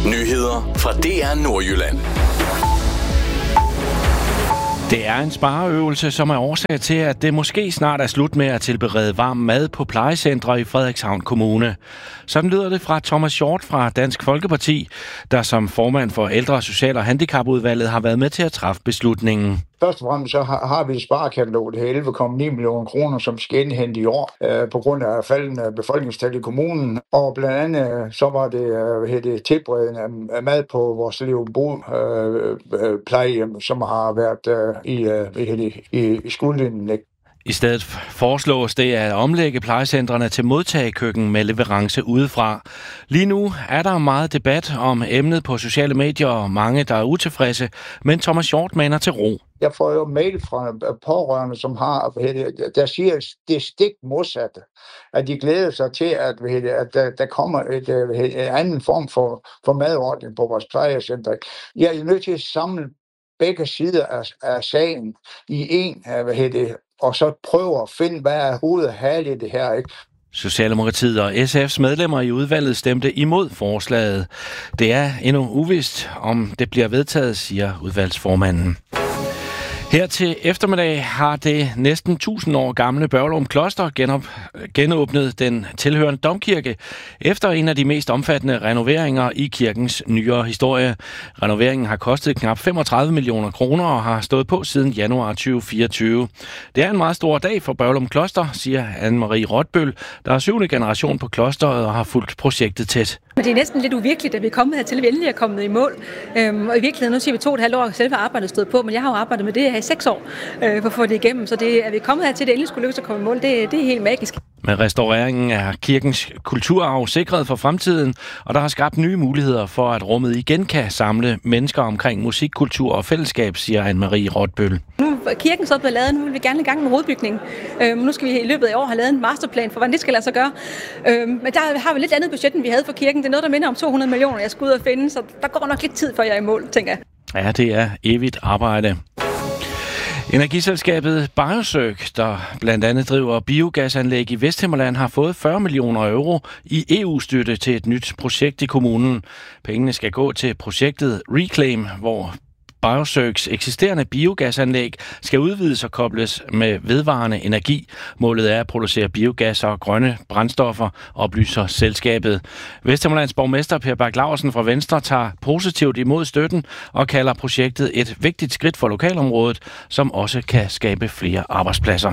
Nyheder fra DR Nordjylland. Det er en spareøvelse, som er årsag til, at det måske snart er slut med at tilberede varm mad på plejecentre i Frederikshavn Kommune. Sådan lyder det fra Thomas Hjort fra Dansk Folkeparti, der som formand for Ældre-, Social- og Handicapudvalget har været med til at træffe beslutningen. Først og fremmest så har vi et sparekatalog, det her 11,9 millioner kroner, som skal indhente i år på grund af faldende befolkningstal i kommunen. Og blandt andet så var det tilberedende af mad på vores Levebo plejehjem, som har været i skuldlinjen. I stedet foreslås det at omlægge plejecentrene til modtagekøkken med leverance udefra. Lige nu er der meget debat om emnet på sociale medier, og mange, der er utilfredse, men Thomas Hjort maner til ro. Jeg får jo mail fra pårørende, som der siger det stik modsatte, at de glæder sig til, at der kommer en anden form for madordning på vores plejecenter. Jeg er nødt til at samle begge sider af sagen i en, og så prøve at finde, hvad er hovedet hal i det her, ikke? Socialdemokratiet og SF's medlemmer i udvalget stemte imod forslaget. Det er endnu uvist, om det bliver vedtaget, siger udvalgsformanden. Her til eftermiddag har det næsten 1000 år gamle Børglum Kloster genåbnet den tilhørende domkirke efter en af de mest omfattende renoveringer i kirkens nyere historie. Renoveringen har kostet knap 35 millioner kroner og har stået på siden januar 2024. Det er en meget stor dag for Børglum Kloster, siger Anne-Marie Rotbøl, der er 7. generation på klosteret og har fulgt projektet tæt. Men det er næsten lidt uvirkeligt, at vi er kommet hertil, vi endelig er kommet i mål. Og i virkeligheden, nu siger vi 2,5 år, selve arbejdet stod på, men jeg har jo arbejdet med det her i 6 år for at få det igennem. Så det, at vi er kommet hertil, det endelig skulle lykkes at komme i mål, det er helt magisk. Med restaureringen er kirkens kulturarv sikret for fremtiden, og der har skabt nye muligheder for, at rummet igen kan samle mennesker omkring musik, kultur og fællesskab, siger Anne-Marie Rotbøl. Nu er kirken så blevet lavet, nu vil vi gerne i gang med hovedbygningen. Nu skal vi i løbet af år have lavet en masterplan for, hvordan det skal lade sig gøre. Men der har vi lidt andet budget, end vi havde for kirken. Det er noget, der minder om 200 millioner, jeg skal ud og finde, så der går nok lidt tid, før jeg er i mål, tænker jeg. Ja, det er evigt arbejde. Energiselskabet Biosearch, der blandt andet driver biogasanlæg i Vesthimmerland, har fået 40 millioner euro i EU-støtte til et nyt projekt i kommunen. Pengene skal gå til projektet Reclaim, hvor Biosearchs eksisterende biogasanlæg skal udvides og kobles med vedvarende energi. Målet er at producere biogas og grønne brændstoffer, oplyser selskabet. Vesthimmerlands borgmester Per Bak Laursen fra Venstre tager positivt imod støtten og kalder projektet et vigtigt skridt for lokalområdet, som også kan skabe flere arbejdspladser.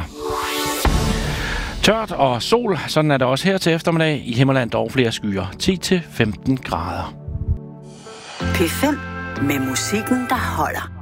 Tørt og sol, sådan er det også her til eftermiddag. I Himmerland dog flere skyer, 10-15 grader. P5 med musikken, der holder.